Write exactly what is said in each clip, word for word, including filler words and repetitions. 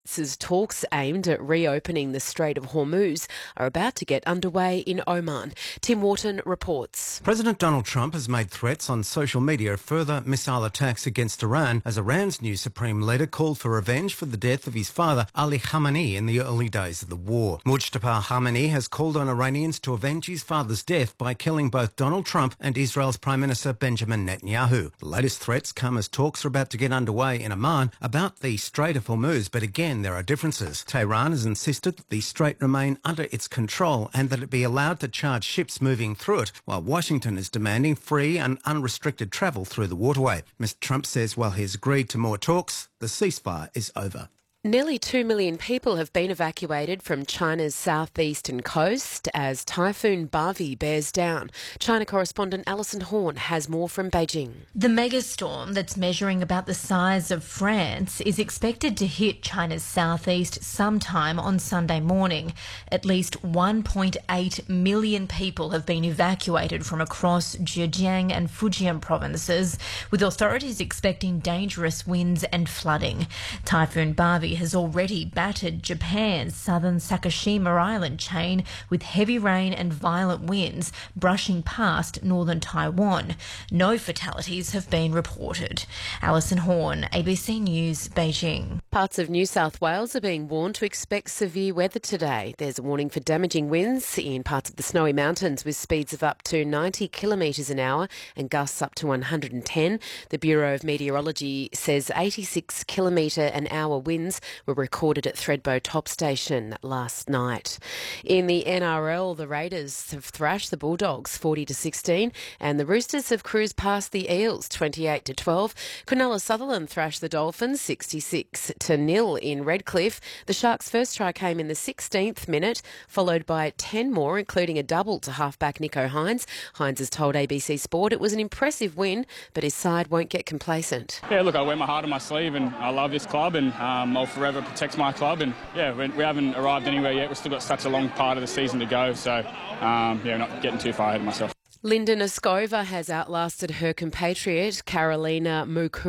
as talks aimed at reopening the Strait of Hormuz are about to get underway in Oman. Tim Wharton reports. President Donald Trump has made threats on social media of further missile attacks against Iran as Iran's new supreme leader called for revenge for the death of his father Ali Khamenei in the early days of the war. Mujtaba Khamenei has called on Iranians to avenge his father's death by killing both Donald Trump and Israel's Prime Minister Benjamin Netanyahu. The latest threats come as talks are about to get underway in Oman about the Strait of Hormuz, but again there are differences. Tehran has insisted that the strait remain under its control and that it be allowed to charge ships moving through it, while Washington is demanding free and unrestricted travel through the waterway. Mister Trump says while he has agreed to more talks, the ceasefire is over. Nearly two million people have been evacuated from China's southeastern coast as Typhoon Bavi bears down. China correspondent Alison Horn has more from Beijing. The megastorm that's measuring about the size of France is expected to hit China's southeast sometime on Sunday morning. At least one point eight million people have been evacuated from across Zhejiang and Fujian provinces, with authorities expecting dangerous winds and flooding. Typhoon Bavi has already battered Japan's southern Sakishima Island chain with heavy rain and violent winds brushing past northern Taiwan. No fatalities have been reported. Alison Horn, A B C News, Beijing. Parts of New South Wales are being warned to expect severe weather today. There's a warning for damaging winds in parts of the Snowy Mountains with speeds of up to ninety kilometres an hour and gusts up to one hundred ten. The Bureau of Meteorology says eighty-six kilometre an hour winds were recorded at Thredbo Top Station last night. In the N R L, the Raiders have thrashed the Bulldogs forty to sixteen and the Roosters have cruised past the Eels twenty-eight to twelve. Cronulla Sutherland thrashed the Dolphins sixty-six to nil in Redcliffe. The Sharks' first try came in the sixteenth minute, followed by ten more, including a double to halfback Nico Hines. Hines has told A B C Sport it was an impressive win, but his side won't get complacent. Yeah, look, I wear my heart on my sleeve and I love this club and um, I'll forever protect my club. And yeah, we, we haven't arrived anywhere yet. We've still got such a long part of the season to go. So um, yeah, not getting too far ahead of myself. Linda Noskova has outlasted her compatriot Karolina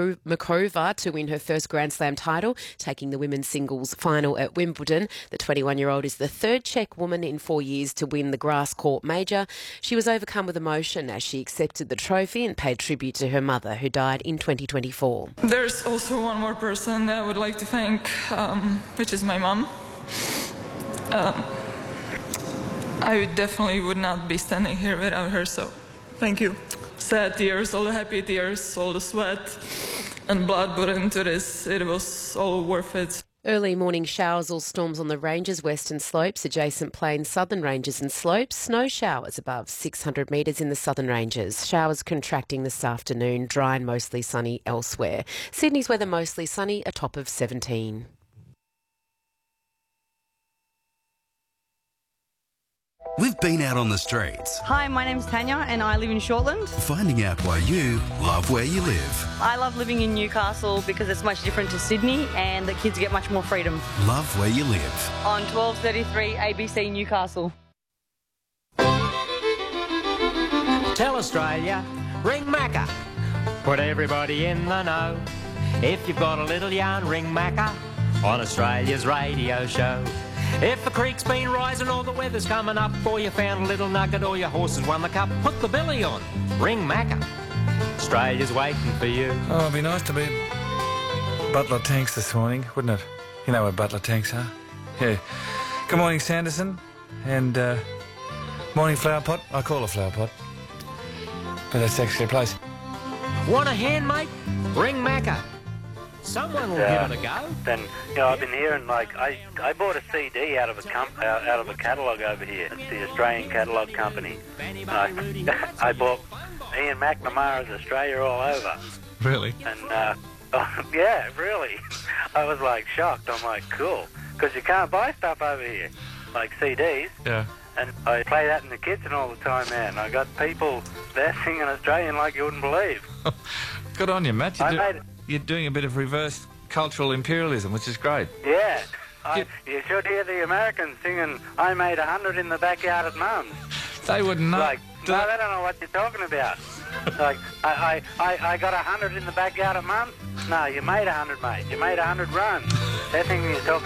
Mukova to win her first Grand Slam title, taking the women's singles final at Wimbledon. The twenty-one-year-old is the third Czech woman in four years to win the grass court major. She was overcome with emotion as she accepted the trophy and paid tribute to her mother, who died in twenty twenty-four. There's also one more person that I would like to thank, um, which is my mum. Um, I definitely would not be standing here without her, so thank you. Sad tears, all the happy tears, all the sweat and blood put into this. It was all worth it. Early morning showers or storms on the ranges, western slopes, adjacent plains, southern ranges and slopes. Snow showers above six hundred metres in the southern ranges. Showers contracting this afternoon, dry and mostly sunny elsewhere. Sydney's weather mostly sunny, a top of seventeen. We've been out on the streets. Hi, my name's Tanya and I live in Shortland. Finding out why you love where you live. I love living in Newcastle because it's much different to Sydney and the kids get much more freedom. Love where you live. On twelve thirty-three A B C Newcastle. Tell Australia, ring Macca. Put everybody in the know. If you've got a little yarn, ring Macca on Australia's radio show. If the creek's been rising or the weather's coming up, or you found a little nugget or your horse has won the cup, put the belly on. Ring Macca. Australia's waiting for you. Oh, it'd be nice to be Butler Tanks this morning, wouldn't it? You know where Butler Tanks are. Yeah. Good morning, Sanderson. And uh, morning, Flower Pot. I call it Flower Pot. But that's actually a place. Want a hand, mate? Ring Macca. Someone will uh, give it a go. Then, you know, I've been hearing, like, I I bought a C D out of a comp, out, out of a catalogue over here. It's the Australian Catalogue Company. I, I bought Ian McNamara's Australia all over. Really? And, uh, oh, yeah, really. I was, like, shocked. I'm like, cool. Because you can't buy stuff over here, like C Ds. Yeah. And I play that in the kitchen all the time, man. I got people there singing Australian like you wouldn't believe. Good on you, Matt. You I do- made it. You're doing a bit of reverse cultural imperialism, which is great. Yeah. I, You- you should hear the Americans singing, I made a hundred in the backyard at Mum's. They would not. Like, do no, that. they don't know what you're talking about. Like, I, I, I, I got a hundred in the backyard at Mum's? No, you made a hundred, mate. You made a hundred runs. They're thinking you're talking